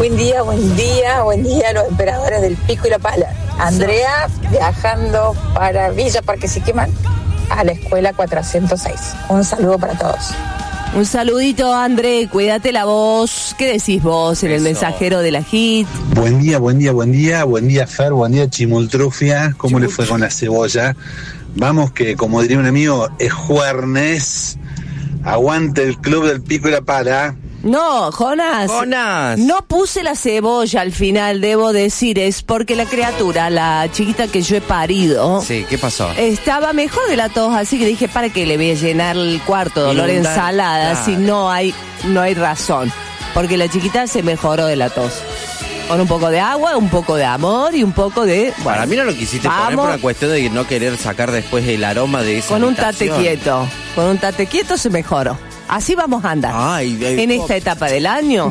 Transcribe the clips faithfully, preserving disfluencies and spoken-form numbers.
Buen día, buen día, buen día a los emperadores del Pico y la Pala. Andrea viajando para Villa Parque Siqueman a la escuela cuatrocientos seis. Un saludo para todos. Un saludito, André, cuídate la voz. ¿Qué decís vos en el Eso. mensajero de la Hit? Buen día, buen día, buen día, buen día Fer, buen día Chimultrufia. ¿Cómo Chimultrufia. le fue con la cebolla? Vamos que, como diría un amigo, es jueves. Aguante el club del Pico y la Pala. No, Jonas, Jonas, no puse la cebolla al final, debo decir, es porque la criatura, la chiquita que yo he parido... Sí, ¿qué pasó? Estaba mejor de la tos, así que dije, ¿para qué le voy a llenar el cuarto de olor a ensalada claro. si no hay, no hay razón? Porque la chiquita se mejoró de la tos. Con un poco de agua, un poco de amor y un poco de... Bueno, Para mí no lo quisiste vamos. poner por una cuestión de no querer sacar después el aroma de esa Con habitación. un tate quieto, con un tate quieto se mejoró. Así vamos a andar. Ay, ay, en esta etapa del año.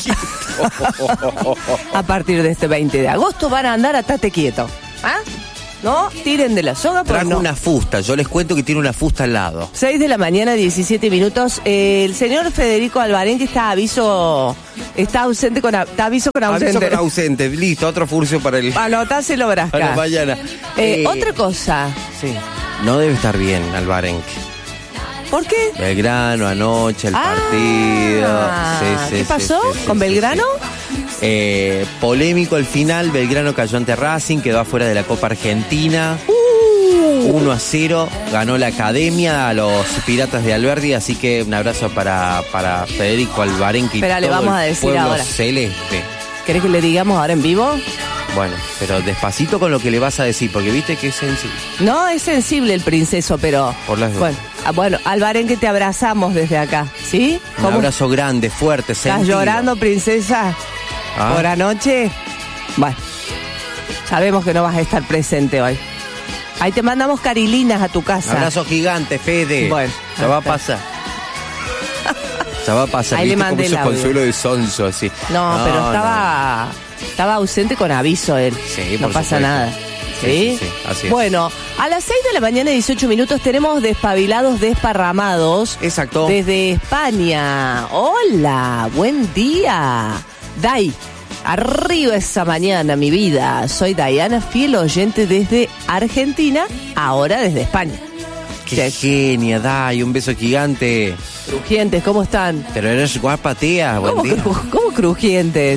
A, a partir de este veinte de agosto van a andar a tate quieto. ¿Ah? No, tiren de la soga. Trajo no. una fusta, yo les cuento que tiene una fusta al lado. seis de la mañana, diecisiete minutos. Eh, el señor Federico Albarén, que está aviso, está ausente con, está aviso con ausente. Aviso con ausente, listo, otro furcio para el... Anotáselo, Brasca. Para mañana. Eh, eh, otra cosa. Sí. No debe estar bien, Albarén. ¿Por qué? Belgrano, anoche, el ah, partido. Sí, sí, ¿Qué pasó sí, sí, con sí, Belgrano? Sí, sí. Eh, polémico el final, Belgrano cayó ante Racing, quedó afuera de la Copa Argentina. Uh. uno a cero, ganó la Academia a los Piratas de Alberdi, así que un abrazo para, para Federico Albarén y Espera, todo le vamos a el decir pueblo ahora. celeste. ¿Querés que le digamos ahora en vivo? Bueno, pero despacito con lo que le vas a decir, porque viste que es sensible. No, es sensible el princeso, pero... Por las dos. Bueno, bueno, Albarén, que te abrazamos desde acá, ¿sí? Un abrazo grande, fuerte, sentido. ¿Estás llorando, princesa? ¿Ah? ¿Por anoche? Bueno, sabemos que no vas a estar presente hoy. Ahí te mandamos carilinas a tu casa. Un abrazo gigante, Fede. Bueno. Ya va a pasar. Ya va a pasar. Ahí le mandé el audio. Consuelo de sonso, así. No, no pero estaba... No. Estaba ausente con aviso él. Sí, no pasa supuesto. nada. ¿Sí? Sí, sí, sí, así es. Bueno, a las seis de la mañana, dieciocho minutos, tenemos Despabilados Desparramados. Exacto. Desde España. Hola, buen día. Dai, arriba esa mañana, mi vida. Soy Diana, fiel oyente desde Argentina, ahora desde España. Qué genia, Dai, un beso gigante. Crujientes, ¿cómo están? Pero eres guapa, tía, buen ¿Cómo, día. Cru- ¿Cómo crujientes?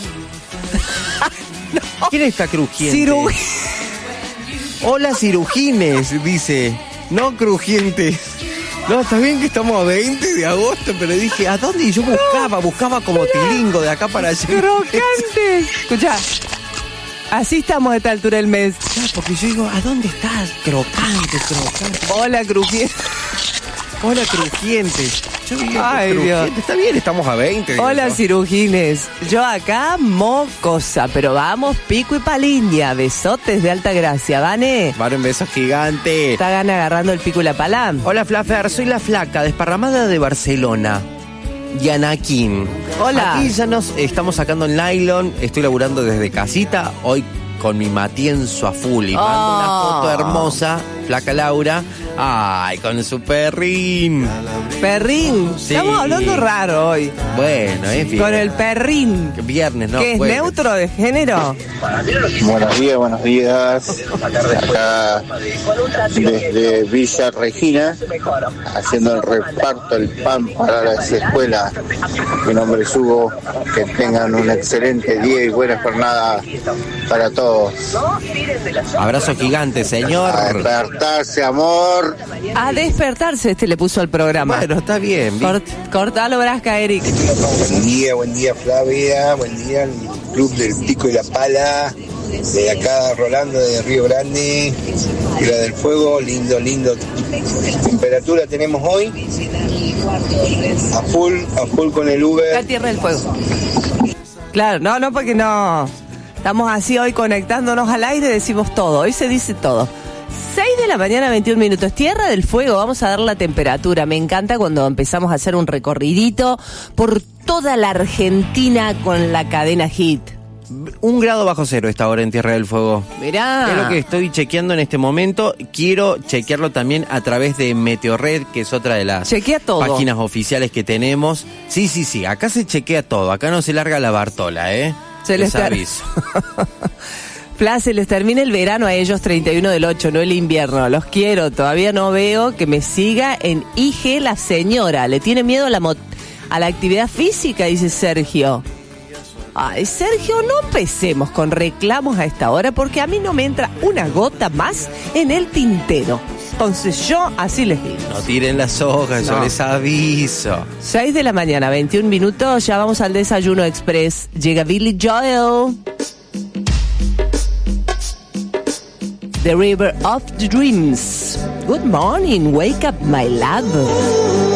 No. ¿Quién está crujiente? Ciru... Hola, cirujines, dice. No crujientes. No, está bien que estamos a veinte de agosto, pero dije, ¿a dónde? Y yo buscaba, no, buscaba como mirá, tilingo de acá para allá. Crocantes. Escuchá, así estamos a esta altura del mes. Ya, porque yo digo, ¿a dónde estás? Crocante, crocante. Hola, crujientes. Hola, crujientes. Yo digo, ay, Dios. Está bien, estamos a veinte. Hola, digo. Cirujines. Yo acá, mocosa, pero vamos, pico y paliña. Besotes de alta gracia, ¿vane? Vale, un beso gigante. Está Gana agarrando el pico y la pala. Hola, Flafer, soy la flaca, desparramada de Barcelona. Yanakin. Hola. Aquí ya nos estamos sacando el nylon. Estoy laburando desde casita. Hoy con mi matienzo a full. Y mando oh. una foto hermosa, flaca Laura. Ay, con su perrín. Perrín. Sí. Estamos hablando raro hoy. Bueno, es bien. Con el perrín. Viernes, ¿no? ¿Qué es bueno. neutro de género? Buenos días, buenos días. Acá desde Villa Regina, haciendo el reparto del pan para las escuelas. Mi nombre es Hugo. Que tengan un excelente día y buena jornada para todos. Abrazo gigante, señor. A despertarse, amor. A despertarse, este le puso al programa. Bueno, está bien. bien. Cort, cortalo, Brasca, Eric. Buen día, buen día, Flavia. Buen día, el Club del Pico y la Pala. De acá, Rolando, de Río Grande. Tierra del Fuego, lindo, lindo. Temperatura tenemos hoy. A full, a full con el Uber. La Tierra del Fuego. Claro, no, no, porque no... Estamos así hoy conectándonos al aire, decimos todo. Hoy se dice todo. seis de la mañana, veintiún minutos. Tierra del Fuego, vamos a dar la temperatura. Me encanta cuando empezamos a hacer un recorridito por toda la Argentina con la cadena Hit. Un grado bajo cero esta hora en Tierra del Fuego. Mirá. Es lo que estoy chequeando en este momento. Quiero chequearlo también a través de Meteorred, que es otra de las Chequea todo. páginas oficiales que tenemos. Sí, sí, sí, acá se chequea todo. Acá no se larga la Bartola, ¿eh? Se les Les ter- aviso. Fla, se les termina el verano a ellos, treinta y uno del ocho, no el invierno. Los quiero, todavía no veo que me siga en I G la señora. Le tiene miedo a la, mo- a la actividad física, dice Sergio. Ay, Sergio, no empecemos con reclamos a esta hora porque a mí no me entra una gota más en el tintero. Entonces yo así les digo. No tiren las hojas, No. yo les aviso. seis de la mañana, veintiún minutos, ya vamos al desayuno express. Llega Billy Joel. The River of the Dreams. Good morning, wake up my love.